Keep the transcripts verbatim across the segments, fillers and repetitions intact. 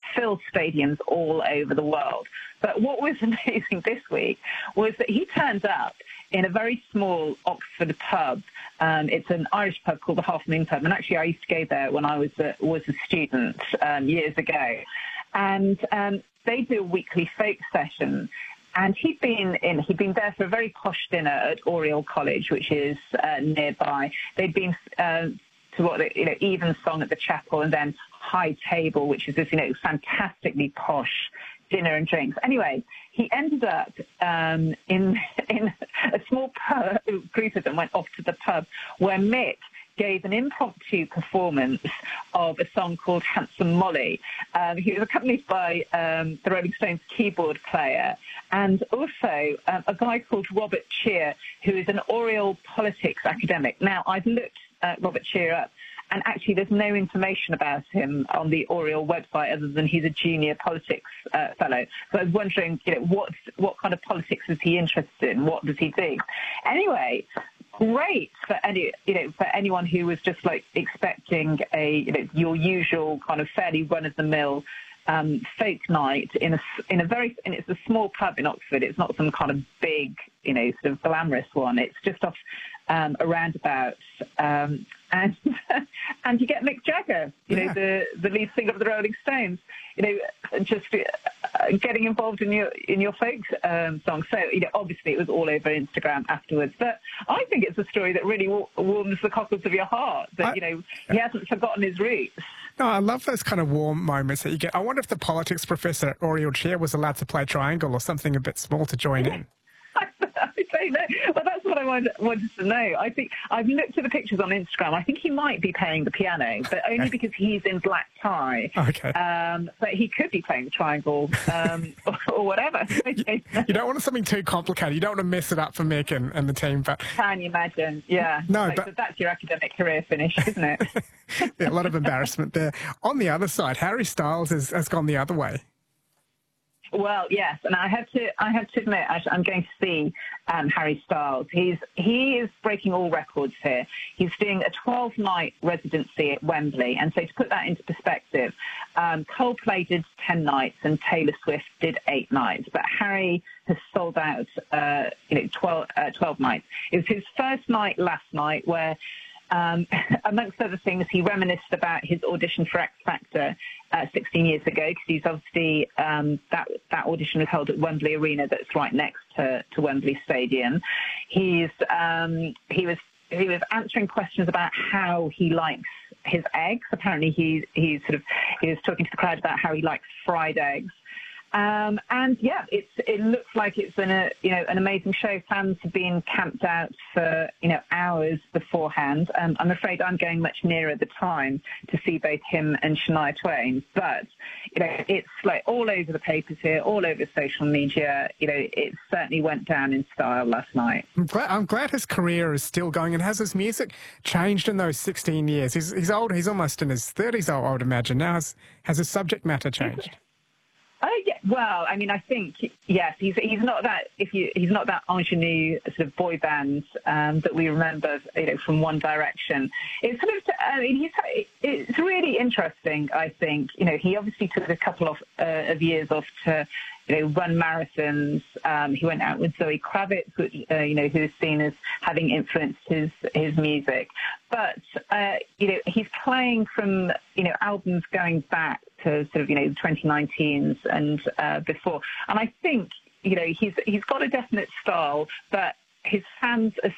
fill stadiums all over the world. But what was amazing this week was that he turned up in a very small Oxford pub. Um, it's an Irish pub called the Half Moon Pub, and actually I used to go there when I was a, was a student um, years ago. And um, they do a weekly folk session. And he'd been in, he'd been there for a very posh dinner at Oriel College, which is uh, nearby. They'd been uh, to what they, you know, Evensong at the chapel, and then High Table, which is this, you know, fantastically posh dinner and drinks. Anyway, he ended up um, in in a small pub, group of them went off to the pub where Mick gave an impromptu performance of a song called Handsome Molly. Um, he was accompanied by um, the Rolling Stones keyboard player and also um, a guy called Robert Cheer, who is an Oriel politics academic. Now, I've looked at Robert Cheer up, and actually there's no information about him on the Oriel website other than he's a junior politics uh, fellow. So I was wondering, you know, what, what kind of politics is he interested in? What does he do? Anyway, great for any, you know, for anyone who was just like expecting a, you know, your usual kind of fairly run-of-the-mill um, folk night in a in a very, and it's a small pub in Oxford. It's not some kind of big, you know, sort of glamorous one. It's just off um, a roundabout, um, and and you get Mick Jagger, you yeah. know, the the lead singer of the Rolling Stones, you know, just uh, getting involved in your in your folk um, song. So, you know, obviously it was all over Instagram afterwards. But I think it's a story that really w- warms the cockles of your heart. That I, you know, he hasn't forgotten his roots. No, I love those kind of warm moments that you get. I wonder if the politics professor at Oriel Chair was allowed to play triangle or something a bit small to join in. I don't know. Well, that's what I wanted, wanted to know. I think I've looked at the pictures on Instagram. I think he might be playing the piano, but only okay. because he's in black tie. Okay. Um, but he could be playing the triangle um, or, or whatever. You, you don't want something too complicated. You don't want to mess it up for Mick and, and the team. But can you imagine? Yeah. No, like, but so that's your academic career finish, isn't it? Yeah, a lot of embarrassment there. On the other side, Harry Styles has, has gone the other way. Well, yes, and I have to. I have to admit, I'm going to see um, Harry Styles. He's he is breaking all records here. He's doing a twelve-night residency at Wembley, and so to put that into perspective, um, Coldplay did ten nights and Taylor Swift did eight nights, but Harry has sold out, uh, you know, twelve, uh, twelve nights. It was his first night last night, where. Um, amongst other things, he reminisced about his audition for X Factor uh, sixteen years ago, because he's obviously, um, that that audition was held at Wembley Arena, that's right next to, to Wembley Stadium. He's um, he was he was answering questions about how he likes his eggs. Apparently, he he sort of he was talking to the crowd about how he likes fried eggs. Um, and yeah, it's, it looks like it's an, a, you know, an amazing show. Fans have been camped out for, you know, hours beforehand. Um, I'm afraid I'm going much nearer the time to see both him and Shania Twain. But, you know, it's like all over the papers here, all over social media. You know, it certainly went down in style last night. I'm glad, I'm glad his career is still going. And has his music changed in those sixteen years? He's, he's old. He's almost in his thirties, I would imagine. Now, has, has his subject matter changed? Oh yeah, well, I mean, I think yes, he's he's not that if you he's not that ingenue sort of boy band um, that we remember, you know, from One Direction. It's sort of, I mean, he's it's really interesting. I think, you know, he obviously took a couple of uh, of years off to, you know, run marathons. Um, he went out with Zoe Kravitz, which, uh, you know, who is seen as having influenced his his music. But uh, you know, he's playing from, you know, albums going back to sort of, you know, twenty nineteens and uh, before. And I think, you know, he's he's got a definite style, but his fans are,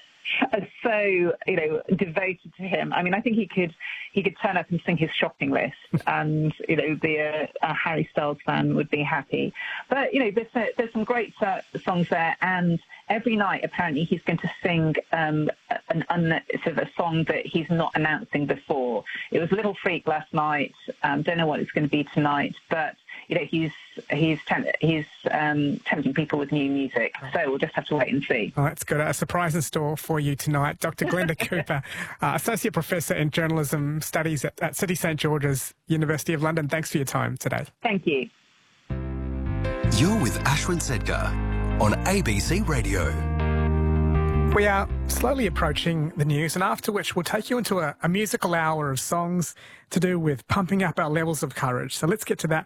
are so, you know, devoted to him. I mean, I think he could he could turn up and sing his shopping list, and, you know, the uh, a Harry Styles fan would be happy. But, you know, there's uh, there's some great uh, songs there, and every night apparently he's going to sing um, an un, sort of a song that he's not announcing before. It was Little Freak last night. Um, don't know what it's going to be tonight, but, you know, he's he's temp- he's um, tempting people with new music. So we'll just have to wait and see. Oh, that's good. A surprise in store for you tonight. Doctor Glenda Cooper, uh, Associate Professor in Journalism Studies at, at City St George's, University of London. Thanks for your time today. Thank you. You're with Ashwin Sedkar on A B C Radio. We are slowly approaching the news, and after which we'll take you into a, a musical hour of songs to do with pumping up our levels of courage. So let's get to that